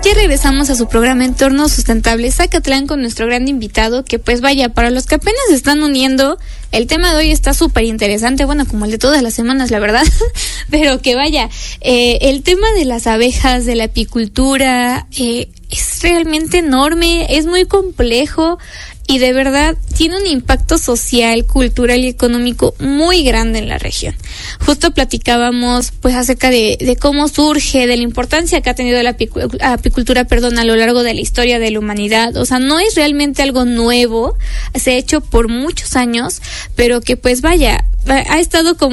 Ya regresamos a su programa Entorno Sustentable Zacatlán con nuestro gran invitado, que pues vaya, para los que apenas se están uniendo, el tema de hoy está súper interesante, bueno, como el de todas las semanas, la verdad, pero que vaya, el tema de las abejas, de la apicultura, es realmente enorme, es muy complejo y de verdad tiene un impacto social, cultural y económico muy grande en la región. Justo platicábamos pues acerca de cómo surge, de la importancia que ha tenido la apicultura, a lo largo de la historia de la humanidad. O sea, no es realmente algo nuevo, se ha hecho por muchos años, pero que pues vaya, ha estado como